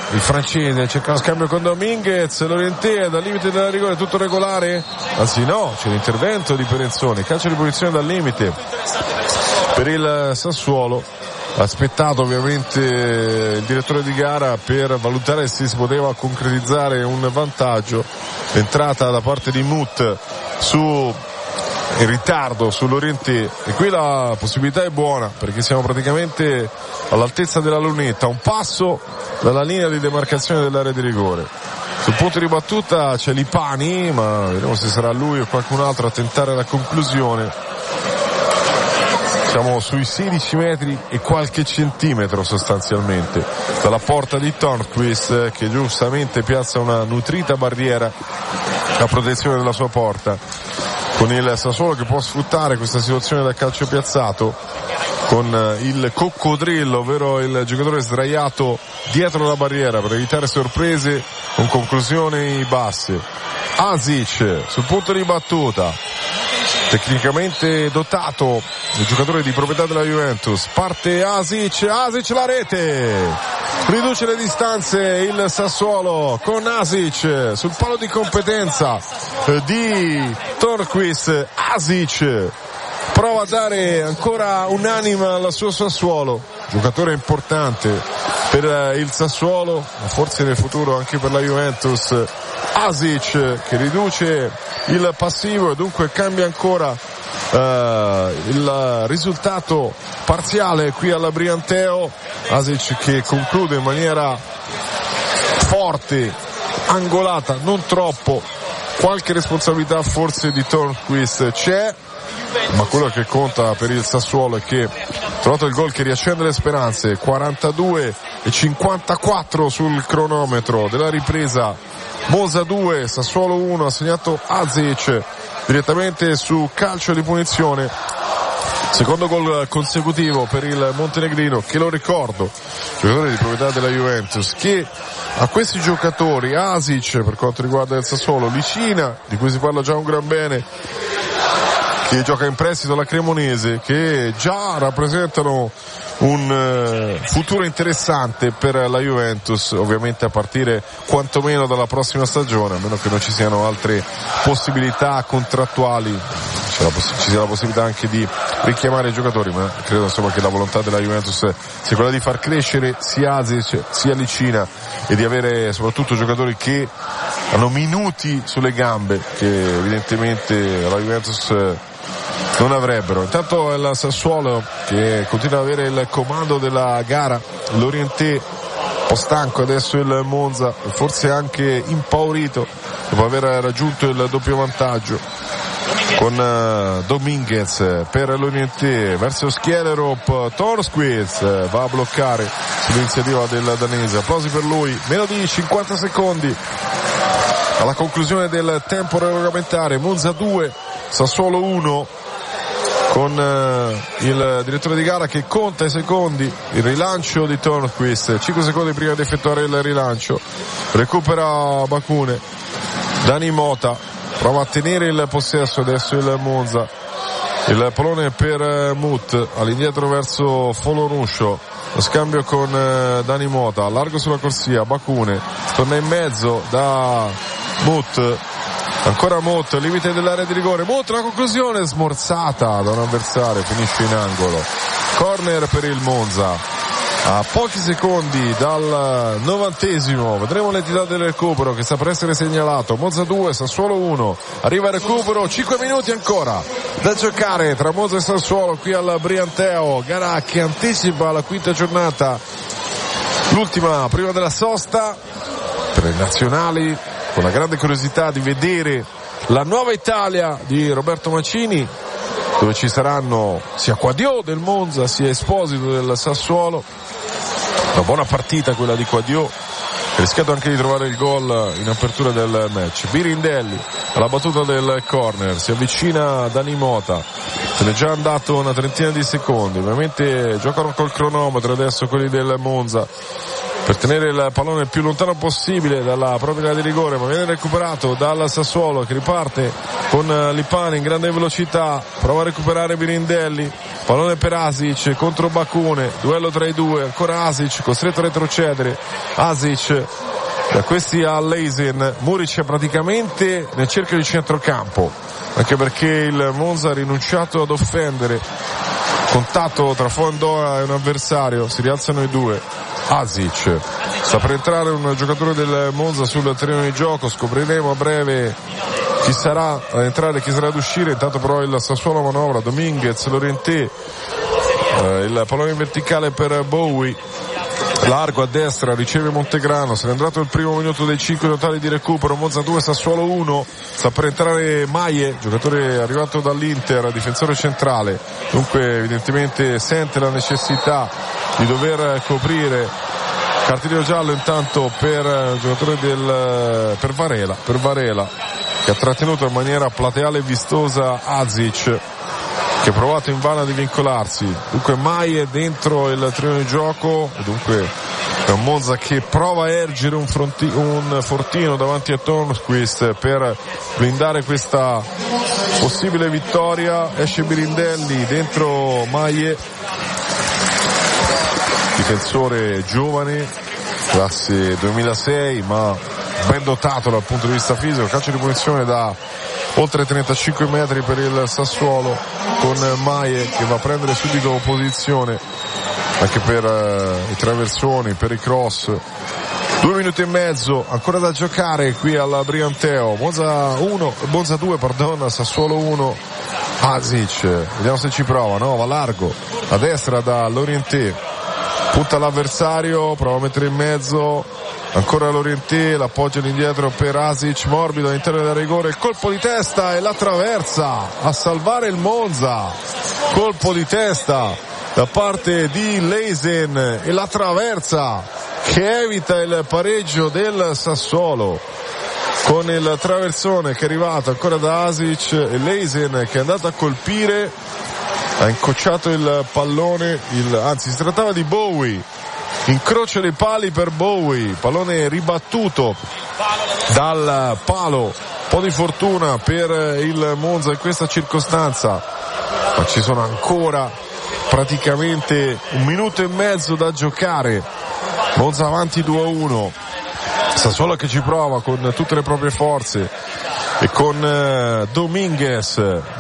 il francese cerca lo scambio con Dominguez, Lorientè dal limite della rigore, tutto regolare? Anzi no, c'è l'intervento di Perenzoni, calcio di punizione dal limite per il Sassuolo. Aspettato ovviamente il direttore di gara per valutare se si poteva concretizzare un vantaggio. Entrata da parte di Mut in ritardo sull'Orientè, e qui la possibilità è buona perché siamo praticamente all'altezza della lunetta, un passo dalla linea di demarcazione dell'area di rigore. Sul punto di battuta c'è Lipani, ma vediamo se sarà lui o qualcun altro a tentare la conclusione. Siamo sui 16 metri e qualche centimetro sostanzialmente dalla porta di Törnqvist, che giustamente piazza una nutrita barriera a protezione della sua porta, con il Sassuolo che può sfruttare questa situazione da calcio piazzato con il coccodrillo, ovvero il giocatore sdraiato dietro la barriera per evitare sorprese con conclusioni basse. Asic sul punto di battuta, tecnicamente dotato, il giocatore di proprietà della Juventus. Parte Asic la rete, riduce le distanze il Sassuolo con Asic sul palo di competenza di Törnqvist. Asic prova a dare ancora un'anima al suo Sassuolo, giocatore importante per il Sassuolo, forse nel futuro anche per la Juventus. Asic che riduce il passivo e dunque cambia ancora il risultato parziale qui alla Brianteo. Asic che conclude in maniera forte, angolata, non troppo. Qualche responsabilità forse di Törnqvist c'è, ma quello che conta per il Sassuolo è che ha trovato il gol che riaccende le speranze. 42:54 sul cronometro della ripresa. Monza 2, Sassuolo 1, ha segnato Asic direttamente su calcio di punizione. Secondo gol consecutivo per il montenegrino, che lo ricordo, giocatore di proprietà della Juventus, che a questi giocatori, Asic per quanto riguarda il Sassuolo, Licina, di cui si parla già un gran bene, che gioca in prestito alla Cremonese, che già rappresentano un futuro interessante per la Juventus, ovviamente a partire quantomeno dalla prossima stagione, a meno che non ci siano altre possibilità contrattuali, ci sia la possibilità anche di richiamare i giocatori, ma credo insomma che la volontà della Juventus sia quella di far crescere sia Asic sia Licina e di avere soprattutto giocatori che hanno minuti sulle gambe, che evidentemente la Juventus non avrebbero. Intanto è il Sassuolo che continua ad avere il comando della gara. Lorientè un po' stanco adesso, il Monza forse anche impaurito dopo aver raggiunto il doppio vantaggio, con Dominguez per Lorientè verso Skjellerup. Törnqvist va a bloccare sull'iniziativa del danese. Applausi per lui. Meno di 50 secondi alla conclusione del tempo regolamentare. Monza 2, Sassuolo 1, con il direttore di gara che conta i secondi. Il rilancio di Törnqvist, 5 secondi prima di effettuare il rilancio, recupera Bakune. Dani Mota prova a tenere il possesso, adesso il Monza, il pallone per Mut, all'indietro verso Foloruscio, lo scambio con Dani Mota, largo sulla corsia, Bakune torna in mezzo da Mut. Ancora Mut, limite dell'area di rigore. Mut, la conclusione smorzata da un avversario, finisce in angolo. Corner per il Monza. A pochi secondi dal 90°, vedremo l'entità del recupero che sta per essere segnalato. Monza 2, Sassuolo 1. Arriva il recupero, 5 minuti ancora da giocare tra Monza e Sassuolo qui al Brianteo. Gara che anticipa la quinta giornata, l'ultima prima della sosta per i nazionali, con la grande curiosità di vedere la nuova Italia di Roberto Mancini, dove ci saranno sia Quadio del Monza sia Esposito del Sassuolo. Una buona partita quella di Quadio, ha rischiato anche di trovare il gol in apertura del match. Birindelli alla battuta del corner, si avvicina Dani Mota, se n'è già andato una trentina di secondi, ovviamente giocano col cronometro adesso quelli del Monza. per tenere il pallone il più lontano possibile dalla propria area di rigore, ma viene recuperato dal Sassuolo che riparte con Lipani in grande velocità, prova a recuperare Birindelli, pallone per Asic contro Bacune, duello tra i due, ancora Asic costretto a retrocedere, Asic da questi a Leisen, Muric è praticamente nel cerchio di centrocampo, anche perché il Monza ha rinunciato ad offendere, contatto tra Fondoa e un avversario, si rialzano i due, Asic sta per entrare un giocatore del Monza sul terreno di gioco, scopriremo a breve chi sarà ad entrare e chi sarà ad uscire. Intanto però il Sassuolo manovra, Dominguez, Lorientè, il pallone in verticale per Bowie, largo a destra, riceve Montegrano, se n'è andato il primo minuto dei 5 totali di recupero, Monza 2 Sassuolo 1, sta per entrare Maie, giocatore arrivato dall'Inter, difensore centrale, dunque evidentemente sente la necessità di dover coprire. Cartellino giallo intanto per il giocatore per Varela che ha trattenuto in maniera plateale e vistosa Azic, che ha provato invano a divincolarsi. Dunque Maie dentro il terreno di gioco, e dunque è un Monza che prova a ergere un fortino davanti a Tornquist per blindare questa possibile vittoria. Esce Birindelli, dentro Maie, difensore giovane, classe 2006, ma ben dotato dal punto di vista fisico. Calcio di punizione da oltre 35 metri per il Sassuolo, con Maie che va a prendere subito posizione anche per i traversoni, per i cross. 2 minuti e mezzo ancora da giocare qui al Brianteo. Monza 2, Sassuolo 1. Asic, vediamo se ci prova, no? Va largo a destra da Lorientè, punta l'avversario, prova a mettere in mezzo, ancora Lorientè, l'appoggio all'indietro per Asic, morbido all'interno del rigore, il colpo di testa e la traversa a salvare il Monza, colpo di testa da parte di Leisen e la traversa che evita il pareggio del Sassuolo, con il traversone che è arrivato ancora da Asic e Leisen che è andato a colpire, ha incrociato il pallone, anzi si trattava di Bowie, incrocio dei pali per Bowie, pallone ribattuto dal palo, un po' di fortuna per il Monza in questa circostanza, ma ci sono ancora praticamente 1 minuto e mezzo da giocare. Monza avanti 2-1, Sassuolo che ci prova con tutte le proprie forze e con Dominguez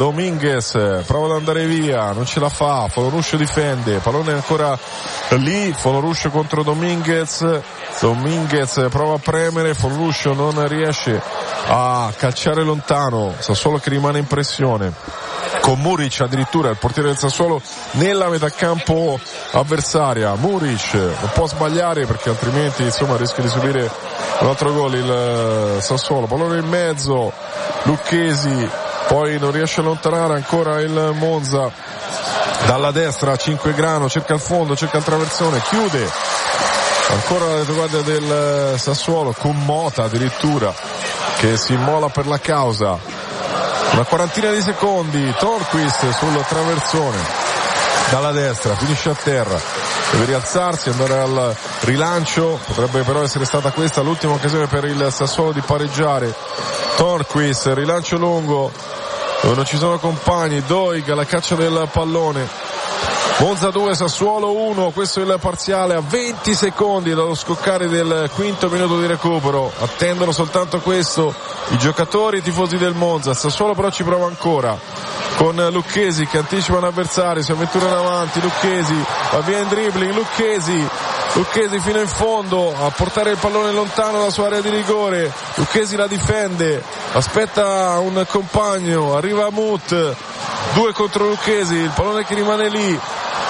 prova ad andare via, non ce la fa, Foloruscio difende, pallone ancora lì, Foloruscio contro Dominguez prova a premere, Foloruscio non riesce a calciare lontano, Sassuolo che rimane in pressione con Muric, addirittura il portiere del Sassuolo nella metà campo avversaria. Muric non può sbagliare perché altrimenti rischia di subire un altro gol il Sassuolo, pallone in mezzo, Lucchesi poi non riesce a allontanare ancora il Monza dalla destra, Cinquegrano cerca il fondo, cerca il traversone, chiude ancora la retroguardia del Sassuolo con Mota addirittura che si immola per la causa. Una quarantina di secondi, Tornquist sul traversone dalla destra, finisce a terra, deve rialzarsi, andare al rilancio, potrebbe però essere stata questa l'ultima occasione per il Sassuolo di pareggiare. Tornquist, rilancio lungo dove non ci sono compagni, Doig alla caccia del pallone. Monza 2, Sassuolo 1, questo è il parziale a 20 secondi dallo scoccare del quinto minuto di recupero. Attendono soltanto questo i giocatori e i tifosi del Monza. Sassuolo però ci prova ancora con Lucchesi che anticipa un avversario, si avventura in avanti, Lucchesi va via in dribbling, Lucchesi fino in fondo a portare il pallone lontano dalla sua area di rigore. Lucchesi la difende, aspetta un compagno, arriva Mut, 2 contro Lucchesi, il pallone che rimane lì.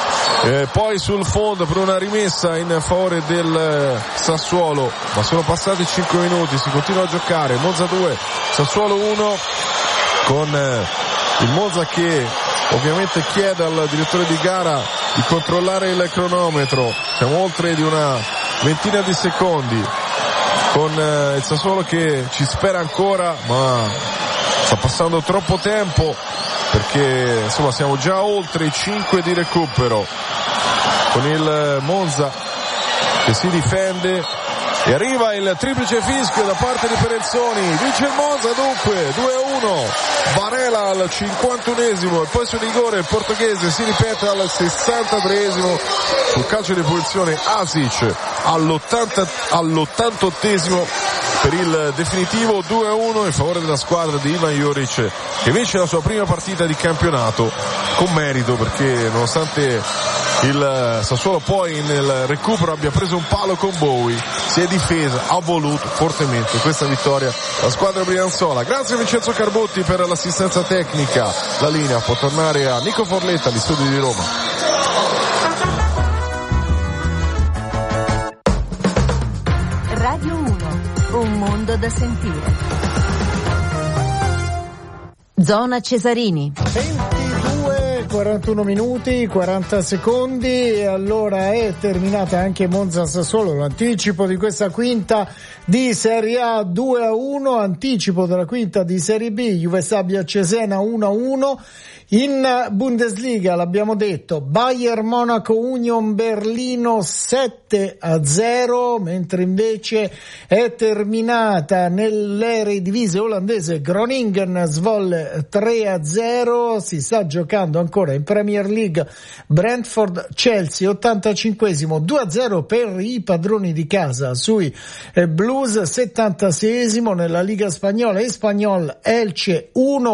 Poi sul fondo per una rimessa in favore del Sassuolo, ma sono passati 5 minuti, si continua a giocare. Monza 2, Sassuolo 1, con il Monza che ovviamente chiede al direttore di gara di controllare il cronometro, siamo oltre di una ventina di secondi, con il Sassuolo che ci spera ancora, ma sta passando troppo tempo perché insomma siamo già oltre i 5 di recupero, con il Monza che si difende e arriva il triplice fischio da parte di Perezzoni, vince il Monza dunque 2-1, Varela al 51esimo, il poi su rigore il portoghese si ripete al 63esimo, sul calcio di punizione Asic all'88esimo per il definitivo 2-1 in favore della squadra di Ivan Juric, che vince la sua prima partita di campionato con merito, perché nonostante il Sassuolo poi nel recupero abbia preso un palo con Bowie, si è difesa, ha voluto fortemente questa vittoria la squadra brianzola. Grazie a Vincenzo Carbotti per l'assistenza tecnica. La linea può tornare a Nico Forletta agli studi di Roma. Radio 1, un mondo da sentire. Zona Cesarini. 41 minuti, 40 secondi e allora è terminata anche Monza Sassuolo, l'anticipo di questa quinta di Serie A 2-1, anticipo della quinta di Serie B, Juve Stabia Cesena 1-1. In Bundesliga l'abbiamo detto, Bayern Monaco Union Berlino 7-0, mentre invece è terminata nell'Eredivisie olandese Groningen Zwolle 3-0, si sta giocando ancora in Premier League Brentford Chelsea 85esimo 2-0 per i padroni di casa sui Blues, 76esimo nella Liga Spagnola Espanyol Elche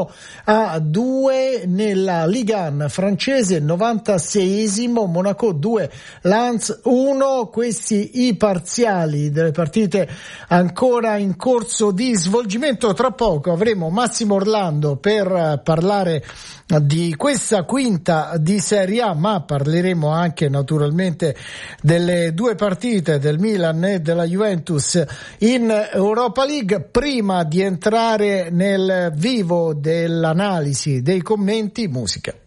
1-2, nella Ligue 1 francese 96esimo Monaco 2 Lens 1. Questi i parziali delle partite ancora in corso di svolgimento. Tra poco avremo Massimo Orlando per parlare di questa quinta di Serie A, ma parleremo anche naturalmente delle due partite del Milan e della Juventus in Europa League. Prima di entrare nel vivo dell'analisi, dei commenti, musica.